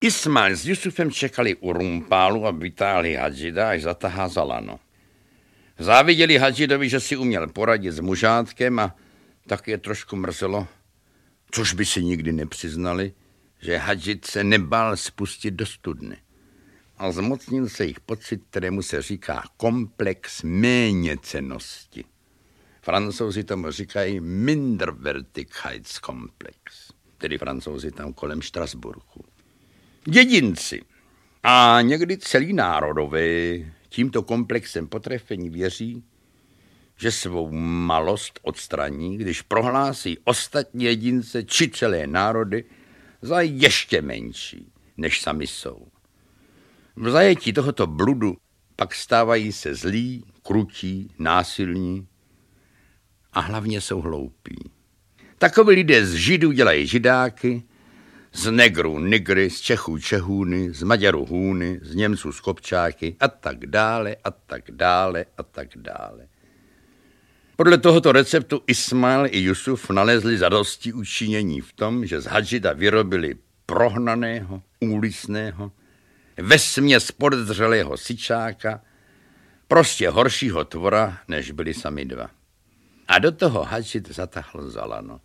Ismail s Jusufem čekali u rumpálu a vytáhli Hadžida, až zatahá za lano. Záviděli Hadžidovi, že si uměl poradit s mužátkem a tak je trošku mrzelo, což by si nikdy nepřiznali, že Hadžid se nebál spustit do studny. A zmocnil se jich pocit, kterému se říká komplex méněcennosti. Francouzi tomu říkají Minderwertigkeitskomplex, tedy Francouzi tam kolem Štrasburku. Jedinci a někdy celý národové tímto komplexem potrefení věří, že svou malost odstraní, když prohlásí ostatní jedince či celé národy za ještě menší, než sami jsou. V zajetí tohoto bludu pak stávají se zlí, krutí, násilní a hlavně jsou hloupí. Takoví lidé z Židů dělají Židáky, z Negrů Nigry, z Čechů Čehůny, z Maďarů Hůny, z Němců Skopčáky a tak dále, a tak dále, a tak dále. Podle tohoto receptu Ismail i Jusuf nalezli zadosti učinění v tom, že z Hadžida vyrobili prohnaného, úlisného, vesměs podezřelého syčáka, prostě horšího tvora, než byli sami dva. A do toho Hadžid zatahl za lano.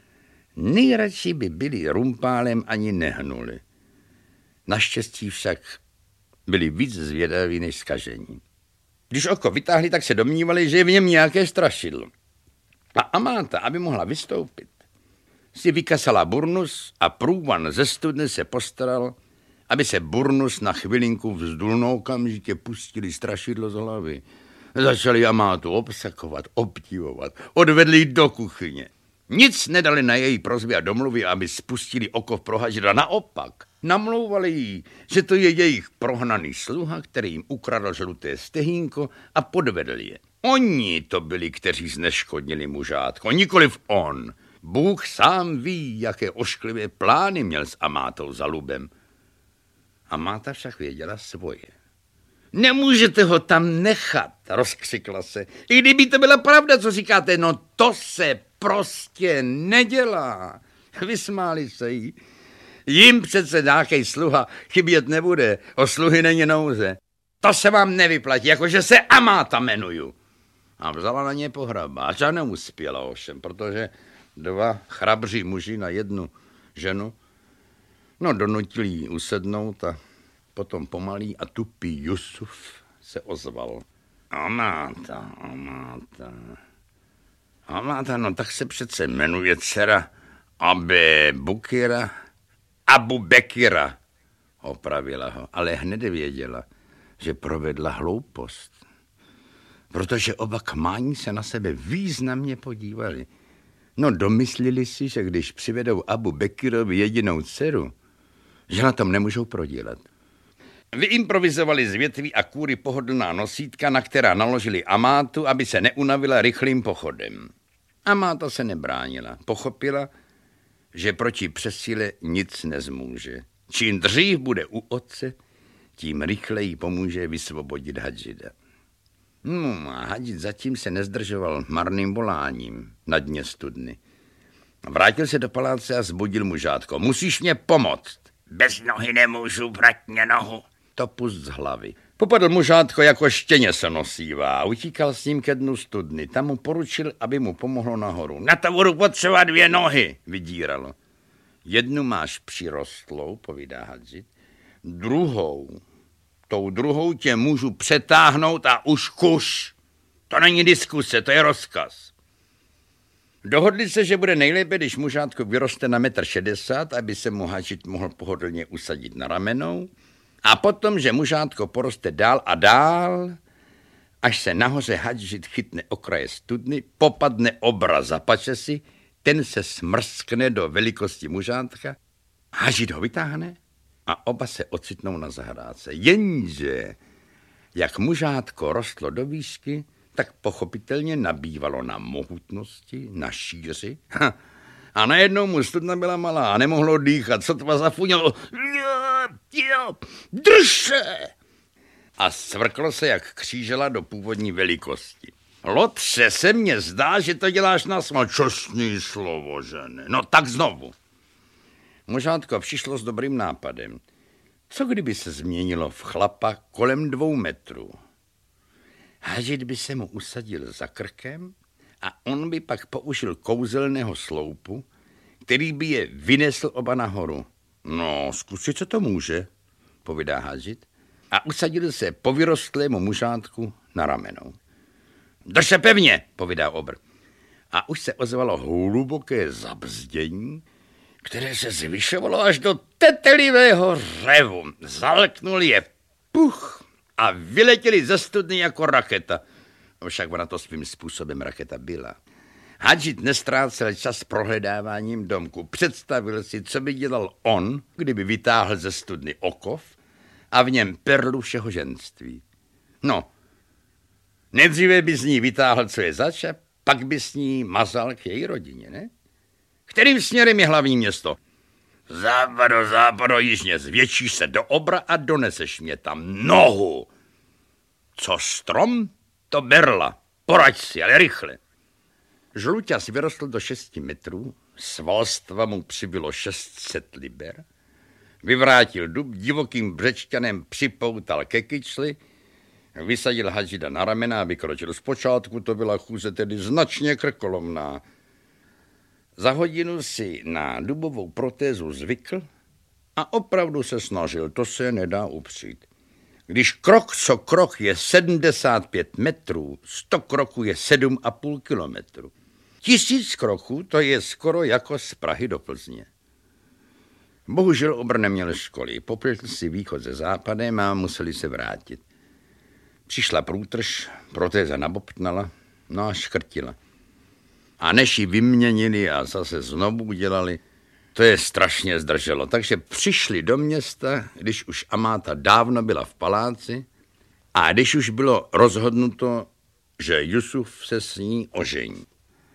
Nejradši by byli rumpálem ani nehnuli. Naštěstí však byli víc zvědaví než zkažení. Když oko vytáhli, tak se domnívali, že je v něm nějaké strašidlo. A Amáta, aby mohla vystoupit, si vykasala burnus a průvan ze studny se postaral, aby se burnus na chvilinku vzdul, no okamžitě pustili strašidlo z hlavy. Začali Amátu obsakovat, obdivovat, odvedli ji do kuchyně. Nic nedali na její prosby a domluvy, aby spustili oko pro Hadžida. Naopak, namlouvali jí, že to je jejich prohnaný sluha, který jim ukradl žluté stehínko a podvedl je. Oni to byli, kteří zneškodnili mužátko, nikoliv on. Bůh sám ví, jaké ošklivé plány měl s Amátou za lubem. Amáta však věděla svoje. Nemůžete ho tam nechat, rozkřikla se. I kdyby to byla pravda, co říkáte, no to se prostě nedělá. Vysmáli se jí. Jim přece nějaký sluha chybět nebude, o sluhy není nouze. To se vám nevyplatí, jakože se Amáta jmenuju. A vzala na ně pohrabáč a neuspěla ovšem, protože dva chrabří muži na jednu ženu, no donutili jí usednout a potom pomalý a tupý Jusuf se ozval. Amáta, no tak se přece jmenuje dcera Abu Bekira, opravila ho, ale hned věděla, že provedla hloupost, protože oba kmáni se na sebe významně podívali. No domyslili si, že když přivedou Abu Bekirovi jedinou dceru, že na tom nemůžou prodělat. Vyimprovizovali z větví a kůry pohodlná nosítka, na která naložili Amátu, aby se neunavila rychlým pochodem. Amáta se nebránila. Pochopila, že proti přesile nic nezmůže. Čím dřív bude u otce, tím rychleji pomůže vysvobodit Hadžida. No a Hadžid zatím se nezdržoval marným voláním na dně studny. Vrátil se do paláce a zbudil mužátko. Musíš mě pomoct. Bez nohy nemůžu, vrať mě nohu. To pust z hlavy. Popadl mužátko jako štěně se nosívá. Utíkal s ním ke dnu studny. Tam mu poručil, aby mu pomohlo nahoru. Na to budu potřebovat 2 nohy, vydíralo. Jednu máš přirostlou, povídá Hadžid. Tou druhou tě můžu přetáhnout a už kuš. To není diskuse, to je rozkaz. Dohodli se, že bude nejlépe, když mužátko vyroste na 1,60 m, aby se mu Hadžid mohl pohodlně usadit na ramenou, a potom, že mužátko poroste dál a dál, až se nahoře Hadžid chytne okraje studny, popadne obraz za pačesy, ten se smrskne do velikosti mužátka, Hadžid ho vytáhne a oba se ocitnou na zahrádce. Jenže, jak mužátko rostlo do výšky, tak pochopitelně nabývalo na mohutnosti, na šíři. A najednou mu studna byla malá a nemohlo dýchat, sotva zafunělo. Drž se! A svrklo se jak křížela do původní velikosti. Lotře, se mně zdá, že to děláš na smol. Čestný slovo, žene. No tak znovu. Mužátko přišlo s dobrým nápadem. Co kdyby se změnilo v chlapa kolem 2 metrů? Hadžit by se mu usadil za krkem a on by pak použil kouzelného sloupu, který by je vynesl oba nahoru. No, zkusit, co to může, povídá Hadžit a usadil se po vyrostlému mužátku na ramenou. Drž se pevně, povídá Obr. A už se ozvalo hluboké zabzdění, které se zvyšovalo až do tetelivého řevu. Zalknul je puch a vyletěli ze studny jako raketa. Však ona to svým způsobem raketa byla. Hadžit nestrácel čas prohledáváním domku. Představil si, co by dělal on, kdyby vytáhl ze studny okov a v něm perlu všeho ženství. No, nejdříve by z ní vytáhl, co je zač, a pak by s ní mazal k její rodině, ne? Kterým směrem je hlavní město? Západo, zvětšíš se do Obra a doneseš mě tam nohu. Co strom, to berla. Poraď si, ale rychle. Žluťas vyrostl do 6 metrů, svalstva mu přibylo 600 liber, vyvrátil dub, divokým břečťanem připoutal ke kyčli, vysadil Hadžida na ramena a vykročil. Zpočátku to byla chůze tedy značně krkolomná. Za hodinu si na dubovou protézu zvykl a opravdu se snažil, to se nedá upřít. Když krok co krok je 75 metrů, 100 kroků je 7,5 kilometru. 1000 kroků to je skoro jako z Prahy do Plzně. Bohužel Obr neměl školy, popletl si východ se západem a museli se vrátit. Přišla průtrž, protéza nabobtnala, no a škrtila. A než ji vyměnili a zase znovu udělali, to je strašně zdrželo. Takže přišli do města, když už Amáta dávno byla v paláci a když už bylo rozhodnuto, že Jusuf se s ní ožení.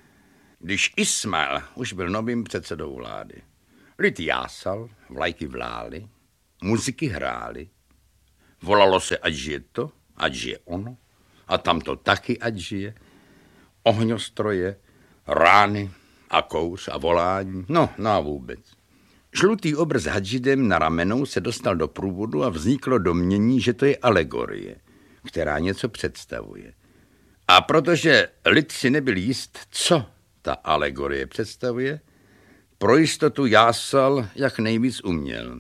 Když Ismail už byl novým předsedou vlády. Lid jásal, vlajky vlály, muziky hrály. Volalo se, ať žije to, ať žije ono, a tamto taky, ať žije. Ohňostroje, rány a kouř a volání, no a vůbec. Žlutý Obr s Hadžidem na ramenou se dostal do průvodu a vzniklo domnění, že to je alegorie, která něco představuje. A protože lid si nebyl jist, co ta alegorie představuje, pro jistotu jásal, jak nejvíc uměl.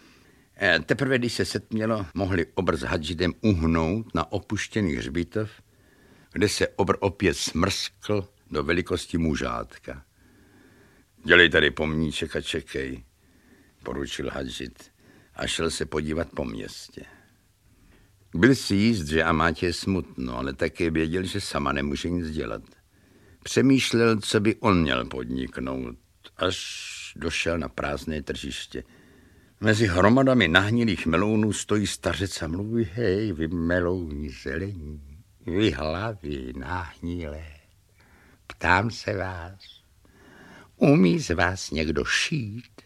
Teprve, když se setmělo, mohli Obr s Hadžidem uhnout na opuštěný hřbitov, kde se Obr opět smrskl do velikosti mužátka. Dělej tady pomníček a čekej, poručil Hadžid a šel se podívat po městě. Byl si jist, že Amátě je smutno, ale také věděl, že sama nemůže nic dělat. Přemýšlel, co by on měl podniknout, až došel na prázdné tržiště. Mezi hromadami nahnilých melounů stojí stařec a mluví: hej, vy melouni zelení, vy hlavy nahnilé. Ptám se vás, umí z vás někdo šít?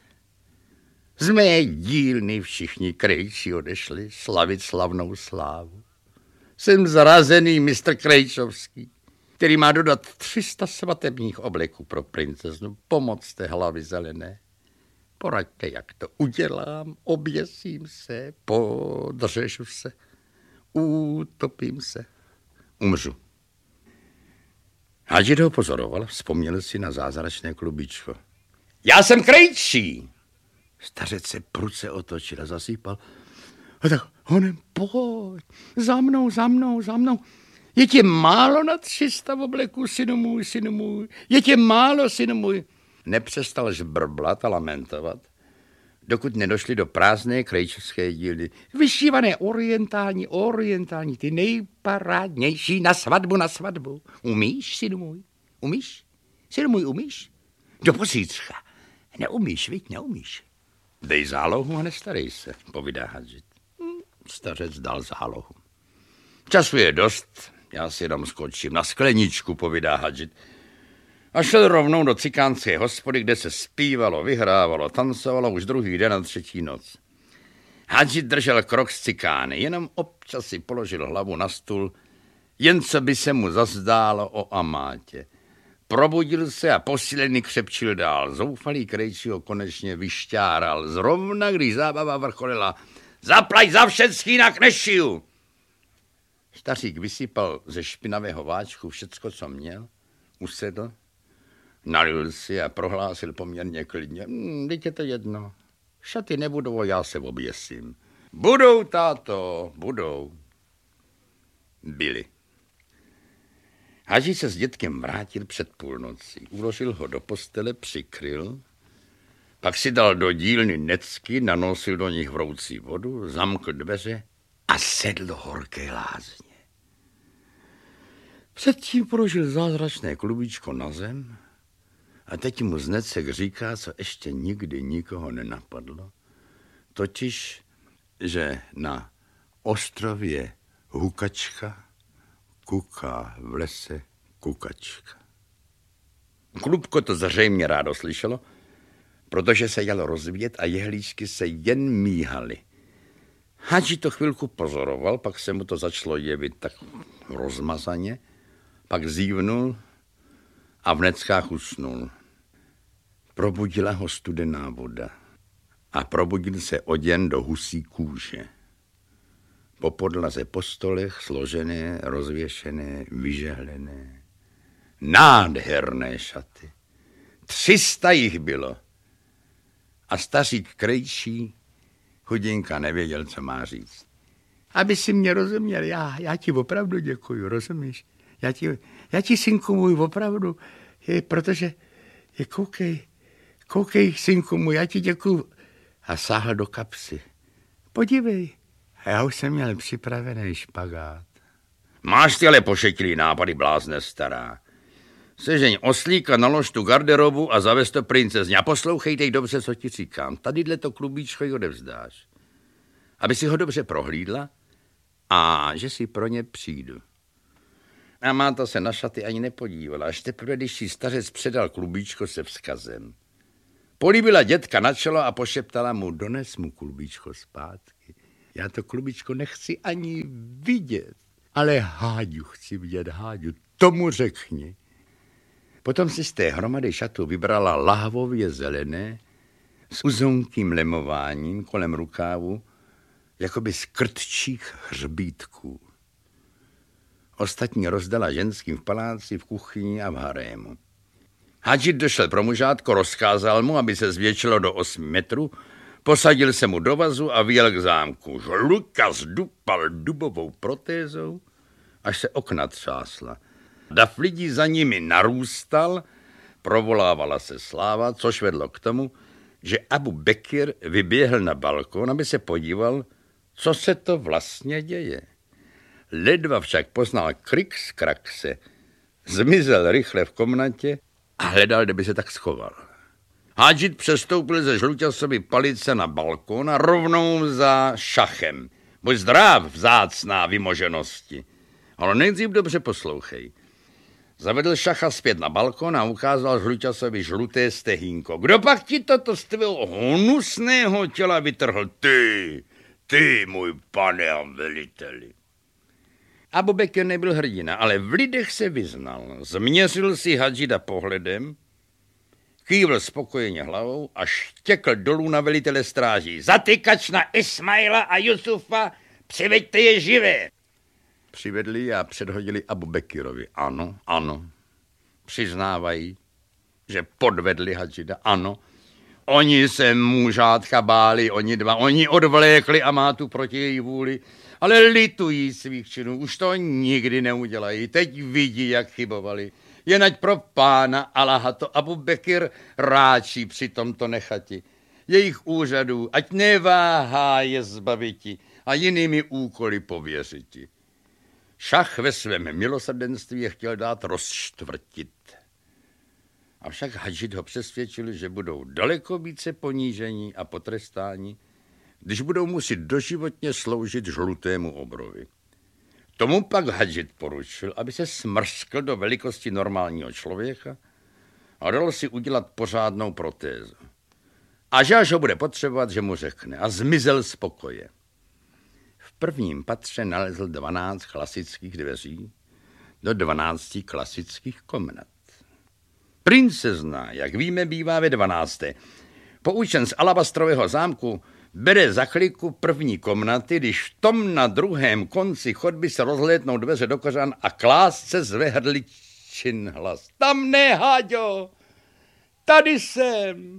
Z mé dílny všichni krejči odešli slavit slavnou slávu. Jsem zrazený mistr Krejčovský, který má dodat 300 svatebních obleků pro princeznu. Pomocte, hlavy zelené. Poraďte, jak to udělám, oběsím se, podřežu se, utopím se, umřu. Hadžid ho pozoroval, vzpomněl si na zázračné klubičko. Já jsem krejčí! Stařec se prudce otočil a zasýpal. A tak honem, pojď, za mnou. Je tě málo na 300 obleků, synu můj. Je tě málo, synu můj. Nepřestal žbrblat a lamentovat, dokud nedošli do prázdné krejčovské dílny. Vyšívané orientální, ty nejparádnější na svatbu. Umíš, synu můj? Umíš? Synu můj, umíš? Do pozítřka. Neumíš, viď, neumíš. Dej zálohu a nestarej se, povídá Hadžid. Stařec dal zálohu. Času je dost, já si jenom skočím na skleničku, povídá Hadžid. A šel rovnou do cikánské hospody, kde se zpívalo, vyhrávalo, tancovalo už druhý den a třetí noc. Hadžid držel krok s cikány, jenom občas si položil hlavu na stůl, jen co by se mu zazdálo o Amátě. Probudil se a posílený křepčil dál. Zoufalý krejčí ho konečně vyšťáral. Zrovna, když zábava vrcholila, Zaplať za všecky, jinak nešiju. Stařík vysypal ze špinavého váčku všecko, co měl, usedl, nalil si a prohlásil poměrně klidně. Teď je to jedno. Šaty nebudou, já se oběsím. Budou, táto, budou. Byli. Hadži se s dětkem vrátil před půlnocí. Uložil ho do postele, přikryl, pak si dal do dílny necky, nanosil do nich vroucí vodu, zamkl dveře a sedl do horké lázně. Předtím položil zázračné klubíčko na zem a teď mu znecek říká, co ještě nikdy nikoho nenapadlo, totiž, že na ostrově hukačka kuká v lese kukačka. Klubko to zřejmě rádo slyšelo, protože se jalo rozvíjet a jehlíčky se jen míhaly. Hadži to chvilku pozoroval, pak se mu to začalo jevit tak rozmazaně, pak zívnul a v neckách usnul. Probudila ho studená voda a probudil se oděn do husí kůže. Po podlaze po stolech složené, rozvěšené, vyžehlené. Nádherné šaty. 300 jich bylo. A stařík krejčí, chudinka nevěděl, co má říct. Aby si mě rozuměl, já ti opravdu děkuju, rozumíš? Já ti synku můj, opravdu, protože koukej, synku můj, já ti děkuju. A sáhl do kapsy. Podívej, já už jsem měl připravený špagát. Máš ty ale pošetilý nápady, blázne stará. Sežeň oslíka, nalož tu garderobu a zavez to princezně. A poslouchej teď dobře, co ti říkám. Tadyhle to klubíčko ji odevzdáš. Aby si ho dobře prohlídla a že si pro ně přijdu. A máta se na šaty ani nepodívala, až teprve, když si stařec předal klubíčko se vzkazem. Políbila dětka na čelo a pošeptala mu, dones mu klubíčko zpátky. Já to klubíčko nechci ani vidět, ale Háďu chci vidět, Háďu, tomu řekni. Potom si z té hromady šatů vybrala lahvově zelené s uzonkým lemováním kolem rukávu, jakoby z krtčích hřbítků. Ostatní rozdala ženským v paláci, v kuchyni a v harému. Hadžit došel pro mužátko, rozkázal mu, aby se zvětšilo do 8 metrů, posadil se mu do vazu a vyjel k zámku. Žluka zdupal dubovou protézou, až se okna třásla. Dav lidí za nimi narůstal, provolávala se sláva, což vedlo k tomu, že Abu Bekir vyběhl na balkon, aby se podíval, co se to vlastně děje. Ledva však poznal krik z krakse, zmizel rychle v komnatě a hledal, kde by se tak schoval. Hadžit přestoupil ze žluťasovy palice na balkon a rovnou za šachem. Buď zdrav, vzácná vymoženosti. Ale nejdřív dobře poslouchej. Zavedl šacha zpět na balkon a ukázal žluťasovi žluté stehínko. Kdo pak ti toto z tvého hnusného těla vytrhl? Ty, můj pane a veliteli. Abu Bekr nebyl hrdina, ale v lidech se vyznal. Změřil si Hadžida pohledem, kývl spokojeně hlavou a štěkl dolů na velitele stráží. Zatykač na Ismaila a Jusufa, přiveďte je živé. Přivedli a předhodili Abu Bekirovi. Ano, přiznávají, že podvedli Hadžida, ano. Oni se mužátka báli, oni odvlékli Amátu proti její vůli, ale litují svých činů, už to nikdy neudělají, teď vidí, jak chybovali. Jen ať pro pána Allaha to Abu Bekir ráčí při tomto nechati. Jejich úřadů, ať neváhá je zbaviti a jinými úkoly pověřiti. Šach ve svém milosrdenství je chtěl dát rozštvrtit. Avšak Hadžid ho přesvědčil, že budou daleko více ponížení a potrestáni, když budou muset doživotně sloužit žlutému obrovi. Tomu pak Hadžid poručil, aby se smrskl do velikosti normálního člověka a dal si udělat pořádnou protézu. A že až ho bude potřebovat, že mu řekne, a zmizel z pokoje. V prvním patře nalezl 12 klasických dveří do 12 klasických komnat. Princezna, jak víme, bývá ve 12. Poučen z alabastrového zámku, Bere za chliku první komnaty, když v tom na druhém konci chodby se rozhlédnou dveře do kořán a klásce zve hrdličin hlas. Tam ne, Háďo, tady jsem.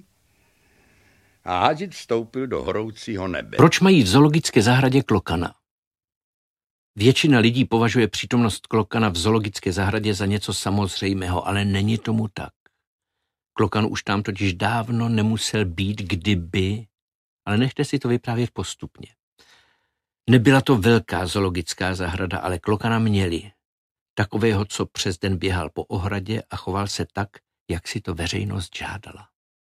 A Hadžit vstoupil do horoucího nebe. Proč mají v zoologické zahradě klokana? Většina lidí považuje přítomnost klokana v zoologické zahradě za něco samozřejmého, ale není tomu tak. Klokan už tam totiž dávno nemusel být, kdyby, ale nechte si to vyprávět postupně. Nebyla to velká zoologická zahrada, ale klokana měli. Takového, co přes den běhal po ohradě a choval se tak, jak si to veřejnost žádala.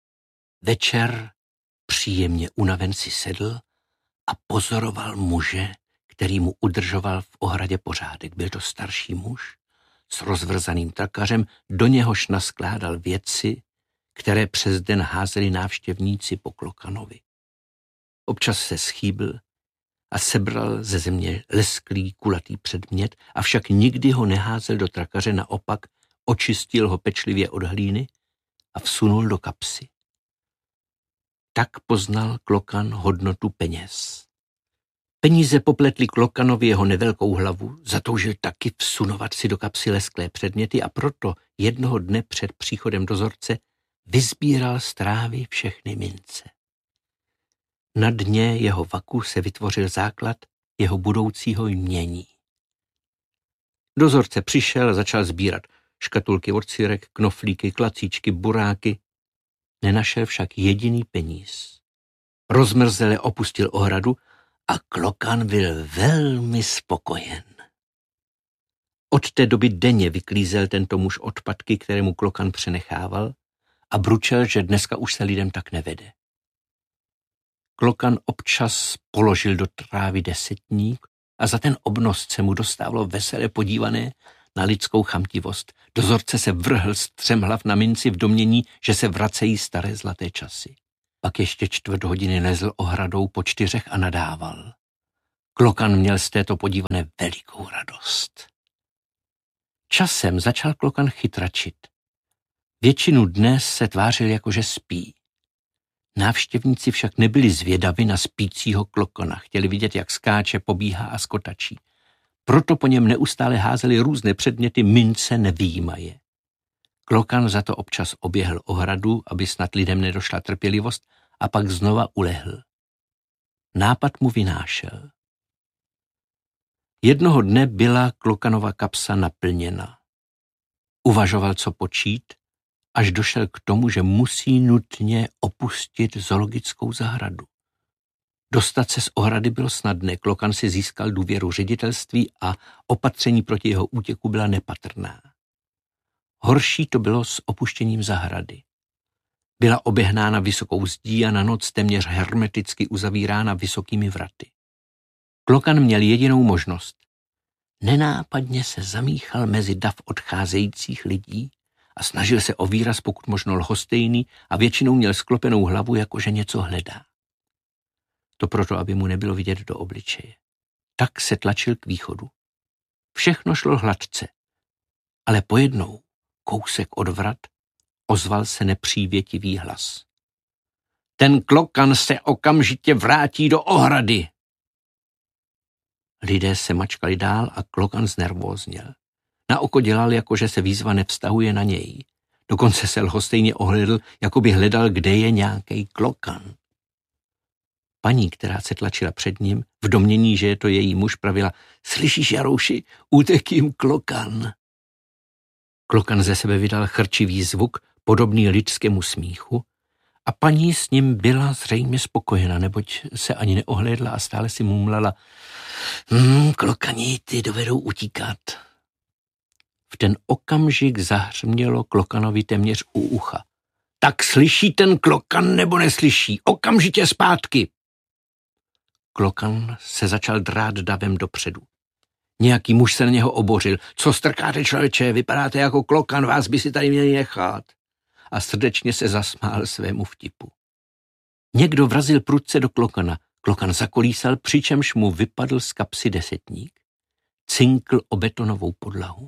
Večer příjemně unaven si sedl a pozoroval muže, který mu udržoval v ohradě pořádek. Byl to starší muž s rozvrzaným trakařem, do něhož naskládal věci, které přes den házeli návštěvníci po klokanovi. Občas se schýbl a sebral ze země lesklý kulatý předmět, avšak nikdy ho neházel do trakaře, naopak očistil ho pečlivě od hlíny a vsunul do kapsy. Tak poznal klokan hodnotu peněz. Peníze popletly klokanovi jeho nevelkou hlavu, zatoužil taky vsunovat si do kapsy lesklé předměty a proto jednoho dne před příchodem dozorce vysbíral z trávy všechny mince. Na dně jeho vaku se vytvořil základ jeho budoucího jmění. Dozorce přišel a začal sbírat škatulky od sirek, knoflíky, klacíčky, buráky. Nenašel však jediný peníz. Rozmrzele opustil ohradu a klokan byl velmi spokojen. Od té doby denně vyklízel tento muž odpadky, které mu klokan přenechával, a bručel, že dneska už se lidem tak nevede. Klokan občas položil do trávy desetník a za ten obnos se mu dostávalo veselé podívané na lidskou chamtivost. Dozorce se vrhl střemhlav na minci v domnění, že se vracejí staré zlaté časy. Pak ještě 4 hodiny lezl ohradou po 4 a nadával. Klokan měl z této podívané velikou radost. Časem začal klokan chytračit. Většinu dne se tvářil, jakože spí. Návštěvníci však nebyli zvědavi na spícího klokana. Chtěli vidět, jak skáče, pobíhá a skotačí. Proto po něm neustále házeli různé předměty, mince nevyjímaje. Klokan za to občas oběhl ohradu, aby snad lidem nedošla trpělivost, a pak znova ulehl. Nápad mu vynášel. Jednoho dne byla klokanova kapsa naplněna. Uvažoval, co počít, až došel k tomu, že musí nutně opustit zoologickou zahradu. Dostat se z ohrady bylo snadné, klokan si získal důvěru ředitelství a opatření proti jeho útěku byla nepatrná. Horší to bylo s opuštěním zahrady. Byla obehnána vysokou zdí a na noc téměř hermeticky uzavírána vysokými vraty. Klokan měl jedinou možnost. Nenápadně se zamíchal mezi dav odcházejících lidí a snažil se o výraz pokud možno lhostejný a většinou měl sklopenou hlavu, jakože něco hledá. To proto, aby mu nebylo vidět do obličeje. Tak se tlačil k východu. Všechno šlo hladce, ale pojednou, kousek od vrat, ozval se nepřívětivý hlas. Ten klokan se okamžitě vrátí do ohrady. Lidé se mačkali dál a klokan znervózněl. Na oko dělal, jakože se výzva nevztahuje na něj. Dokonce se lhostejně ohlédl, jako by hledal, kde je nějaký klokan. Paní, která se tlačila před ním, v domnění, že je to její muž, pravila, slyšíš, Jarouši, utek jim klokan. Klokan ze sebe vydal chrčivý zvuk, podobný lidskému smíchu, a paní s ním byla zřejmě spokojena, neboť se ani neohlédla a stále si mumlala, klokani, ty dovedou utíkat. V ten okamžik zahřmělo klokanovi téměř u ucha. Tak slyší ten klokan nebo neslyší? Okamžitě zpátky! Klokan se začal drát davem dopředu. Nějaký muž se na něho obořil. Co strkáte, člověče, vypadáte jako klokan, vás by si tady měli nechat. A srdečně se zasmál svému vtipu. Někdo vrazil prudce do klokana. Klokan zakolísal, přičemž mu vypadl z kapsy desetník. Cinkl o betonovou podlahu.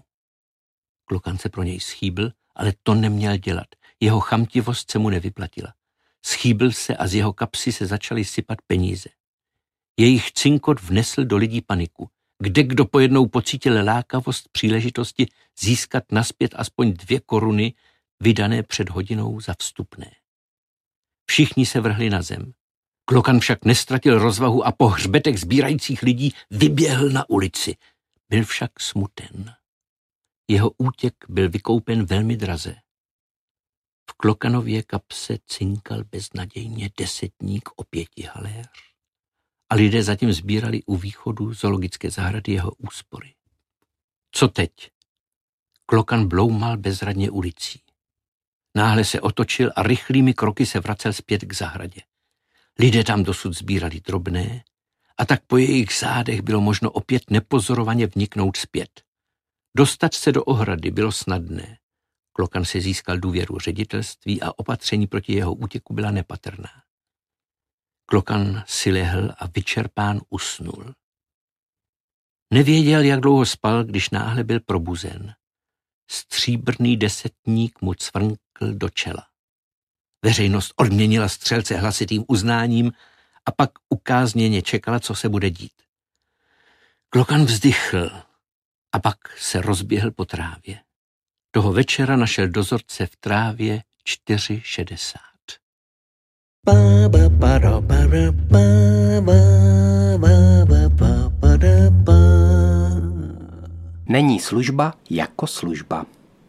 Klokan se pro něj schýbl, ale to neměl dělat. Jeho chamtivost se mu nevyplatila. Schýbl se a z jeho kapsy se začaly sypat peníze. Jejich cinkot vnesl do lidí paniku. Kdo pojednou pocítil lákavost příležitosti získat nazpět aspoň 2 koruny vydané před hodinou za vstupné. Všichni se vrhli na zem. Klokan však nestratil rozvahu a po hřbetech sbírajících lidí vyběhl na ulici. Byl však smuten. Jeho útěk byl vykoupen velmi draze. V Klokanově kapse cinkal beznadějně 10 o 5 haléř a lidé zatím sbírali u východu zoologické zahrady jeho úspory. Co teď? Klokan bloumal bezradně ulicí. Náhle se otočil a rychlými kroky se vracel zpět k zahradě. Lidé tam dosud sbírali drobné a tak po jejich zádech bylo možno opět nepozorovaně vniknout zpět. Dostat se do ohrady bylo snadné. Klokan si získal důvěru ředitelství a opatření proti jeho útěku byla nepatrná. Klokan si lehl a vyčerpán usnul. Nevěděl, jak dlouho spal, když náhle byl probuzen. Stříbrný 10 mu cvrnkl do čela. Veřejnost odměnila střelce hlasitým uznáním a pak ukázněně čekala, co se bude dít. Klokan vzdychl a pak se rozběhl po trávě. Toho večera našel dozorce v trávě 4,60. Není služba jako služba.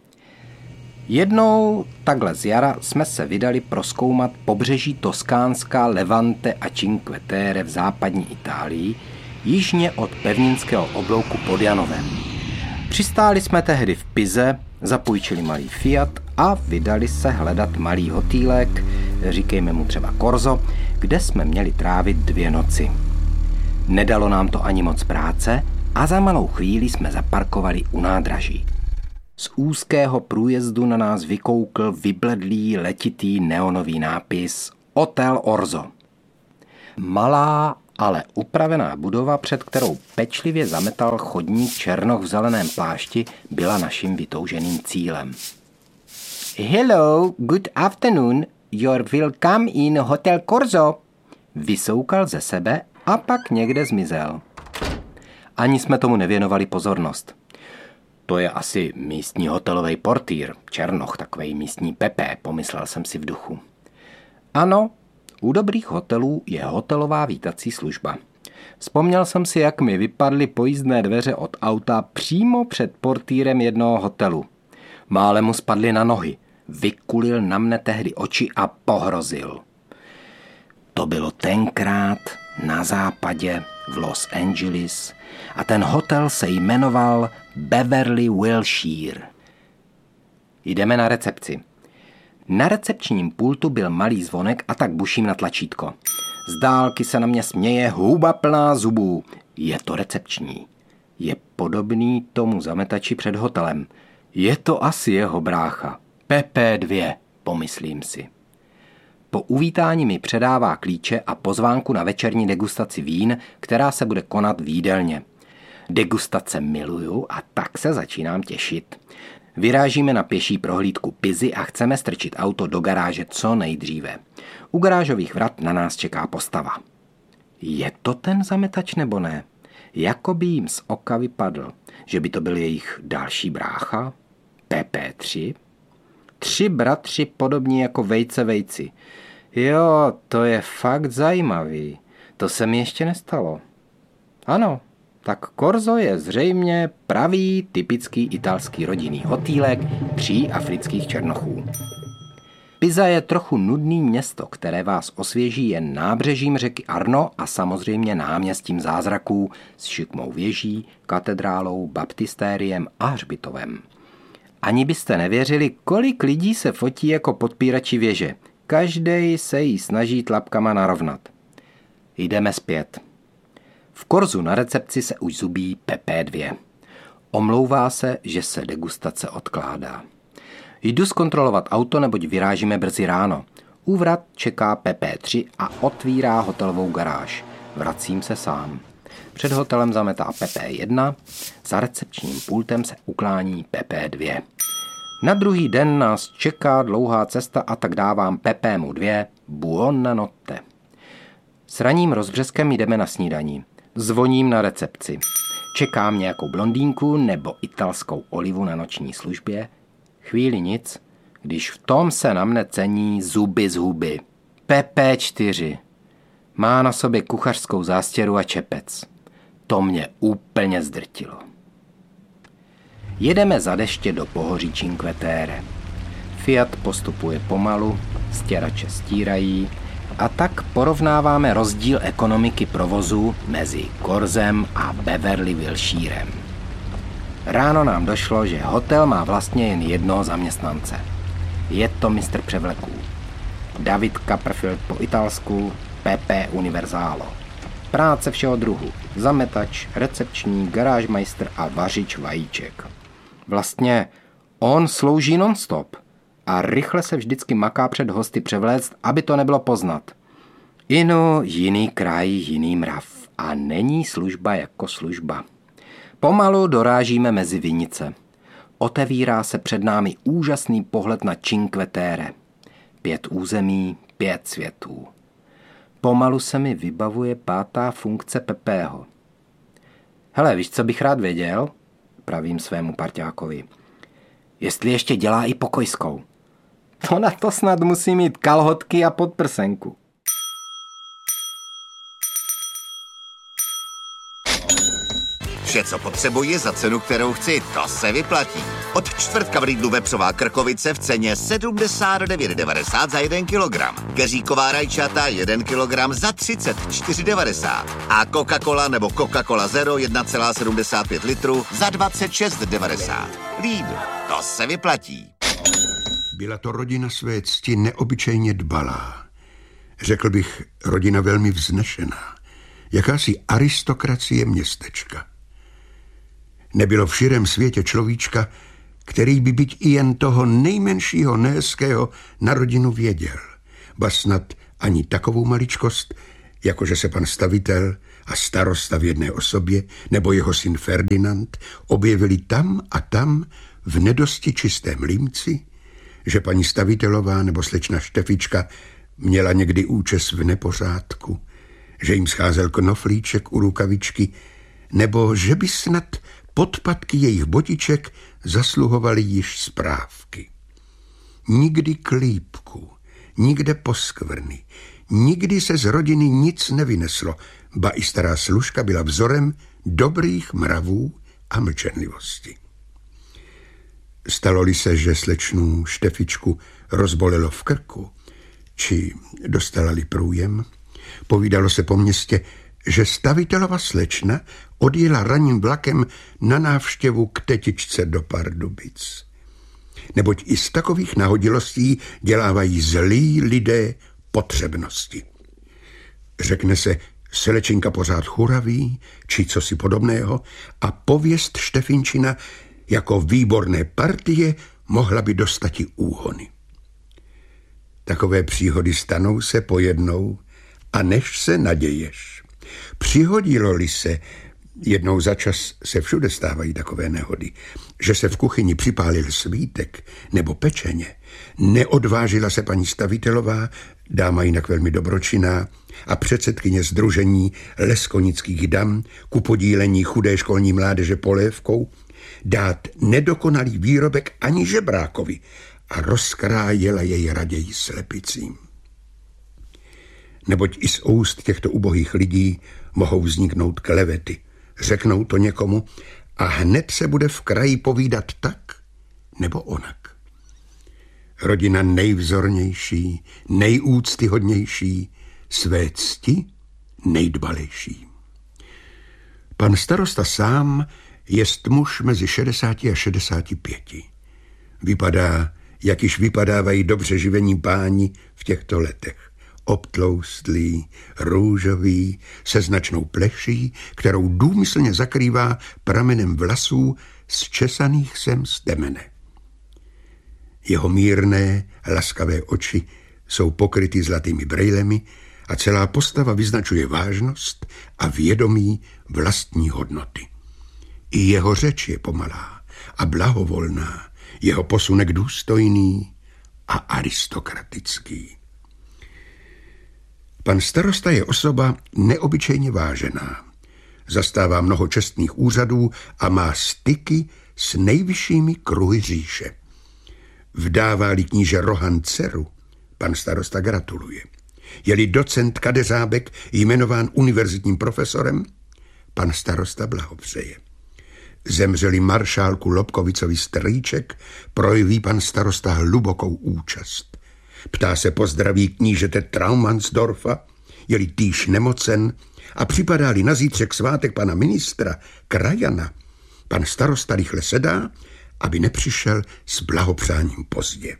Jednou takhle z jara jsme se vydali prozkoumat pobřeží Toskánska, Levante a Cinque Terre v západní Itálii, jižně od pevninského oblouku pod Janovem. Přistáli jsme tehdy v Pize, zapůjčili malý Fiat a vydali se hledat malý hotýlek, říkejme mu třeba Korzo, kde jsme měli trávit 2 noci. Nedalo nám to ani moc práce a za malou chvíli jsme zaparkovali u nádraží. Z úzkého průjezdu na nás vykoukl vybledlý letitý neonový nápis Hotel Orzo. Malá, ale upravená budova, před kterou pečlivě zametal chodník černoch v zeleném plášti, byla naším vytouženým cílem. Hello, good afternoon, you're welcome in Hotel Korzo, vysoukal ze sebe a pak někde zmizel. Ani jsme tomu nevěnovali pozornost. To je asi místní hotelový portýr, černoch, takovej místní Pepe, pomyslel jsem si v duchu. Ano, u dobrých hotelů je hotelová vítací služba. Vzpomněl jsem si, jak mi vypadly pojízdné dveře od auta přímo před portýrem jednoho hotelu. Málem mu spadly na nohy, vykulil na mne tehdy oči a pohrozil. To bylo tenkrát na západě v Los Angeles a ten hotel se jmenoval Beverly Wilshire. Jdeme na recepci. Na recepčním pultu byl malý zvonek a tak buším na tlačítko. Z dálky se na mě směje huba plná zubů. Je to recepční. Je podobný tomu zametači před hotelem. Je to asi jeho brácha. PP2, pomyslím si. Po uvítání mi předává klíče a pozvánku na večerní degustaci vín, která se bude konat v jídelně. Degustace miluju a tak se začínám těšit. Vyrážíme na pěší prohlídku Pizy a chceme strčit auto do garáže co nejdříve. U garážových vrat na nás čeká postava. Je to ten zametač nebo ne? Jako by jim z oka vypadl, že by to byl jejich další brácha? PP3? 3 bratři podobní jako vejci. Jo, to je fakt zajímavý. To se mi ještě nestalo. Ano, tak Korzo je zřejmě pravý, typický italský rodinný hotýlek 3 afrických černochů. Pisa je trochu nudný město, které vás osvěží jen nábřežím řeky Arno a samozřejmě náměstím zázraků s šikmou věží, katedrálou, baptistériem a hřbitovem. Ani byste nevěřili, kolik lidí se fotí jako podpírači věže. Každej se jí snaží tlapkama narovnat. Jdeme zpět. V Korzu na recepci se už zubí PP2. Omlouvá se, že se degustace odkládá. Jdu zkontrolovat auto, neboť vyrážíme brzy ráno. U vrat čeká PP3 a otvírá hotelovou garáž. Vracím se sám. Před hotelem zametá PP1, za recepčním pultem se uklání PP2. Na druhý den nás čeká dlouhá cesta a tak dávám Pepému 2 buonanotte. S ranním rozbřeskem jdeme na snídaní. Zvoním na recepci. Čekám nějakou blondýnku nebo italskou Olivu na noční službě. Chvíli nic, když v tom se na mne cení zuby z huby. Pepe 4. Má na sobě kuchařskou zástěru a čepec. To mě úplně zdrtilo. Jedeme za deště do pohoří Cinque Terre. Fiat postupuje pomalu, stěrače stírají a tak porovnáváme rozdíl ekonomiky provozu mezi Korzem a Beverly Wilshirem. Ráno nám došlo, že hotel má vlastně jen jednoho zaměstnance. Je to mistr převleků. David Copperfield po italsku, Pepe Universalo. Práce všeho druhu. Zametač, recepční, garážmajstr a vařič vajíček. Vlastně on slouží non-stop a rychle se vždycky maká před hosty převléct, aby to nebylo poznat. Inu, jiný kraj, jiný mrav a není služba jako služba. Pomalu dorážíme mezi vinice. Otevírá se před námi úžasný pohled na Cinque Terre. 5 území, 5 světů. Pomalu se mi vybavuje 5. funkce Pepého. Hele, víš, co bych rád věděl? Pravím svému parťákovi. Jestli ještě dělá i pokojskou. To na to snad musí mít kalhotky a podprsenku. Vše, co potřebuji za cenu, kterou chci, to se vyplatí. Od čtvrtka v Lidlu vepřová krkovice v ceně 79,90 za 1 kilogram. Keříková rajčata 1 kilogram za 34,90. A Coca-Cola nebo Coca-Cola Zero 1,75 litru za 26,90. Lidl, to se vyplatí. Byla to rodina své cti neobyčejně dbalá. Řekl bych, rodina velmi vznešená. Jakási aristokracie městečka. Nebylo v širém světě človíčka, který by byť i jen toho nejmenšího nehezkého na rodinu věděl. Ba snad ani takovou maličkost, jako že se pan stavitel a starosta v jedné osobě nebo jeho syn Ferdinand objevili tam a tam v nedosti čistém límci, že paní stavitelová nebo slečna Štefička měla někdy účes v nepořádku, že jim scházel knoflíček u rukavičky, nebo že by snad podpatky jejich botiček zasluhovaly již správky. Nikdy klípku, nikde poskvrny, nikdy se z rodiny nic nevyneslo, ba i stará služka byla vzorem dobrých mravů a mlčenlivosti. Stalo-li se, že slečnu Štefičku rozbolelo v krku, či dostala-li průjem, povídalo se po městě, že stavitelova slečna odjela ranním vlakem na návštěvu k tetičce do Pardubic. Neboť i z takových nahodilostí dělávají zlí lidé potřebnosti. Řekne se, slečinka pořád churaví, či cosi podobného, a pověst Štefinčina jako výborné partie mohla by dostati úhony. Takové příhody stanou se pojednou, a než se naděješ. Přihodilo-li se, jednou za čas se všude stávají takové nehody, že se v kuchyni připálil svítek nebo pečeně, neodvážila se paní stavitelová, dáma jinak velmi dobročinná a předsedkyně sdružení Leskonických dam ku podílení chudé školní mládeže polévkou, dát nedokonalý výrobek ani žebrákovi a rozkrájela jej raději slepicím. Neboť i z úst těchto ubohých lidí mohou vzniknout klevety. Řeknou to někomu a hned se bude v kraji povídat tak nebo onak. Rodina nejvzornější, nejúctyhodnější, své cti nejdbalejší. Pan starosta sám jest muž mezi 60 a 65. Vypadá, jak již vypadávají dobře živení páni v těchto letech. Obtloustlý, růžový, se značnou pleší, kterou důmyslně zakrývá pramenem vlasů zčesaných sem z temene. Jeho mírné, laskavé oči jsou pokryty zlatými brejlemi a celá postava vyznačuje vážnost a vědomí vlastní hodnoty. I jeho řeč je pomalá a blahovolná, jeho posunek důstojný a aristokratický. Pan starosta je osoba neobyčejně vážená. Zastává mnoho čestných úřadů a má styky s nejvyššími kruhy říše. Vdává-li kníže Rohan dceru, pan starosta gratuluje. Je-li docent Kadeřábek jmenován univerzitním profesorem, pan starosta blahopřeje. Zemřeli maršálku Lobkovicovi strýček, projeví pan starosta hlubokou účast. Ptá se pozdraví knížete Traumansdorfa, je-li týž nemocen, a připadá-li na zítřek svátek pana ministra Krajana, pan starosta rychle sedá, aby nepřišel s blahopřáním pozdě.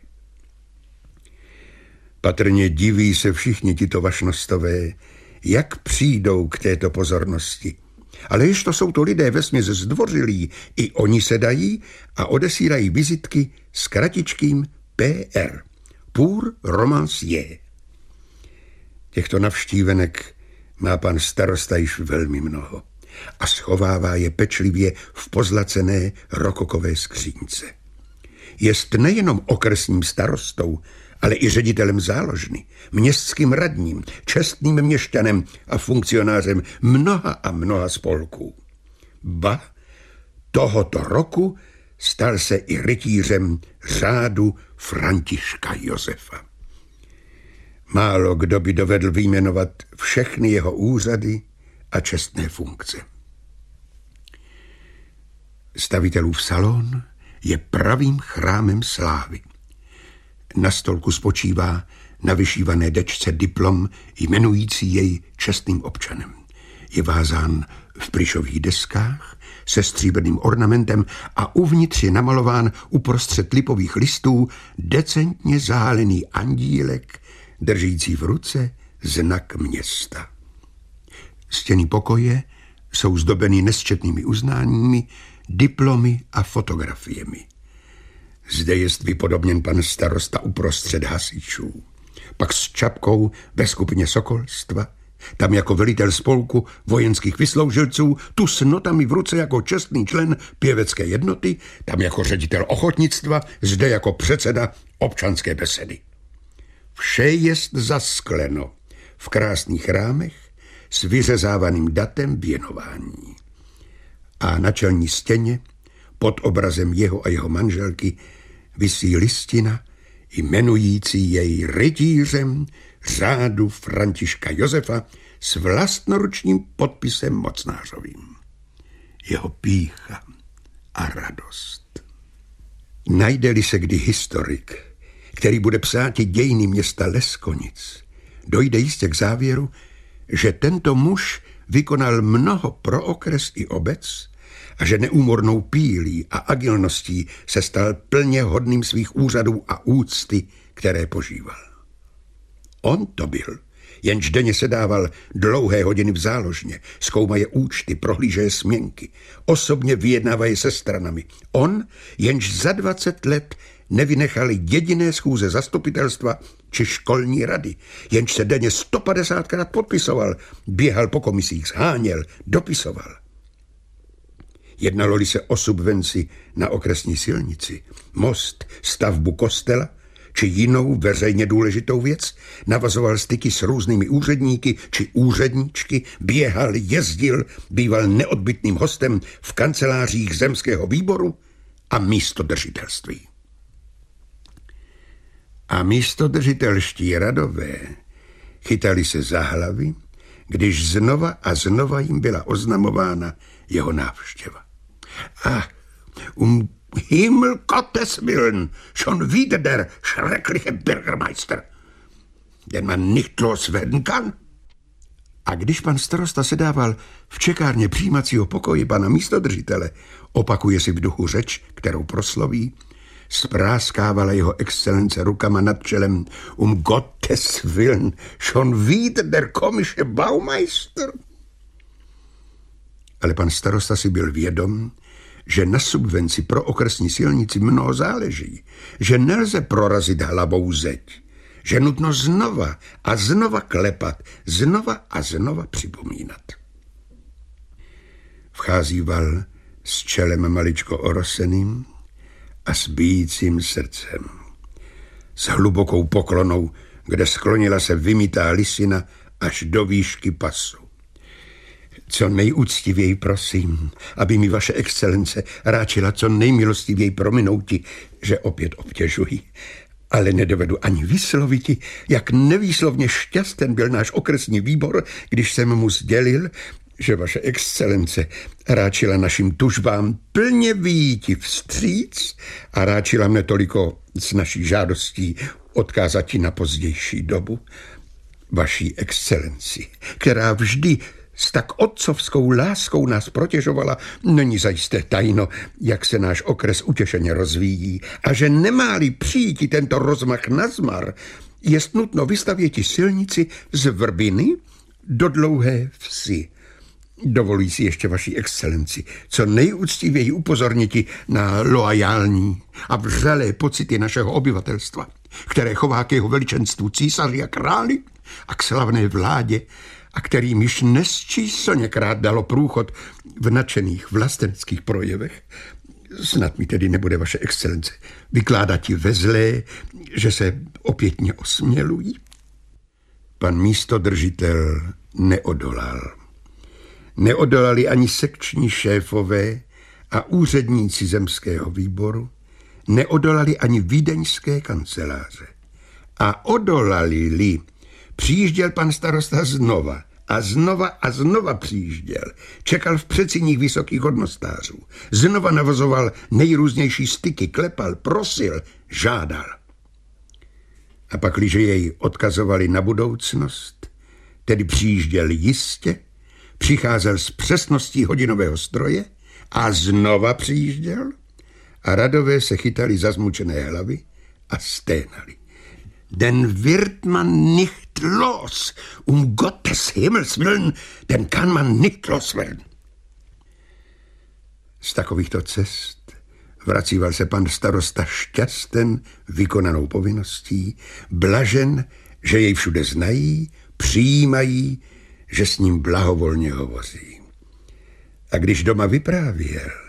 Patrně diví se všichni tito vašnostové, jak přijdou k této pozornosti. Ale ještě jsou to lidé vesměs zdvořilí, i oni sedají a odesírají vizitky s kratičkým PR. Pour romancier. Těchto navštívenek má pan starosta již velmi mnoho a schovává je pečlivě v pozlacené rokokové skřínce. Jest nejenom okresním starostou, ale i ředitelem záložny, městským radním, čestným měšťanem a funkcionářem mnoha a mnoha spolků. Ba, tohoto roku stal se i rytířem řádu Františka Josefa. Málo kdo by dovedl vyjmenovat všechny jeho úřady a čestné funkce. Stavitelův salon je pravým chrámem slávy. Na stolku spočívá na vyšívané dečce diplom jmenující jej čestným občanem. Je vázán v plyšových deskách se stříbrným ornamentem a uvnitř je namalován uprostřed lipových listů decentně zahálený andílek, držící v ruce znak města. Stěny pokoje jsou zdobeny nesčetnými uznáními, diplomy a fotografiemi. Zde jest vypodobněn pan starosta uprostřed hasičů, pak s čapkou ve skupině sokolstva, tam jako velitel spolku vojenských vysloužilců, tu s notami v ruce jako čestný člen pěvecké jednoty, tam jako ředitel ochotnictva, zde jako předseda občanské besedy. Vše jest zaskleno v krásných rámech s vyřezávaným datem věnování. A na čelní stěně pod obrazem jeho a jeho manželky visí listina jmenující jej rytířem řádu Františka Josefa s vlastnoručním podpisem mocnářovým. Jeho pýcha a radost. Najde-li se kdy historik, který bude psáti dějiny města Leskonic, dojde jistě k závěru, že tento muž vykonal mnoho pro okres i obec a že neúmornou pílí a agilností se stal plně hodným svých úřadů a úcty, které požíval. On to byl, jenž denně sedával dlouhé hodiny v záložně, zkoumaje účty, prohlížeje směnky, osobně vyjednávaje se stranami. On, jenž za 20 let nevynechal jediné schůze zastupitelstva či školní rady, jenž se denně 150krát podpisoval, běhal po komisích, sháněl, dopisoval. Jednalo-li se o subvenci na okresní silnici, most, stavbu kostela či jinou veřejně důležitou věc, navazoval styky s různými úředníky či úředníčky, běhal, jezdil, býval neodbytným hostem v kancelářích zemského výboru a místodržitelství. A místodržitelští radové chytali se za hlavy, když znova a znova jim byla oznamována jeho návštěva. Ach, Himmel Gottes Willen, schon wieder der schreckliche Bürgermeister, den man nicht loswerden kann. A když pan starosta sedával v čekárně přijímacího pokoje pana místodržitele, opakuje si v duchu řeč, kterou prosloví, spráskávala jeho excelence rukama nad čelem. Gottes Willen, schon wieder der komische Baumeister. Ale pan starosta si byl vědom, že na subvenci pro okresní silnici mnoho záleží, že nelze prorazit hlavou zeď, že nutno znova a znova klepat, znova a znova připomínat. Vchází Val s čelem maličko oroseným a s bijícím srdcem. S hlubokou poklonou, kde sklonila se vymytá lisina až do výšky pasu. Co nejúctivěji prosím, aby mi vaše excelence ráčila co nejmilostivěji prominouti, že opět obtěžuji. Ale nedovedu ani vysloviti, jak nevýslovně šťasten byl náš okresní výbor, když jsem mu sdělil, že vaše excelence ráčila našim tužbám plně vyjíti vstříc a ráčila mne toliko s naší žádostí odkázati na pozdější dobu. Vaší excelenci, která vždy s tak otcovskou láskou nás protěžovala, není zajisté tajno, jak se náš okres utěšeně rozvíjí a že nemá-li přijít tento rozmach nazmar, jest nutno vystavěti silnici z Vrbiny do Dlouhé Vsi. Dovoluji si ještě vaší excelenci co nejúctivěji upozorniti na loajální a vřelé pocity našeho obyvatelstva, které chová k jeho veličenstvu císaři a králi a k slavné vládě, a kterým již nesčíslněkrát dalo průchod v nadšených vlasteneckých projevech. Snad mi tedy nebude vaše excelence vykládati ve zlé, že se opětně osmělují. Pan místodržitel neodolal. Neodolali ani sekční šéfové a úředníci zemského výboru, neodolali ani vídeňské kanceláře. A odolali-li, přijížděl pan starosta znova a znova přijížděl. Čekal v předsíních vysokých hodnostářů. Znova navozoval nejrůznější styky, klepal, prosil, žádal. A pak, když jej odkazovali na budoucnost, tedy přijížděl jistě, přicházel s přesností hodinového stroje a znova přijížděl a radové se chytali za zmučené hlavy a sténali. Den wird man nicht los, Gottes Himmels willen, den kann man nicht loswerden. Z takovýchto cest vracíval se pan starosta šťasten vykonanou povinností, blažen, že jej všude znají, přijímají, že s ním blahovolně hovoří. A když doma vyprávěl,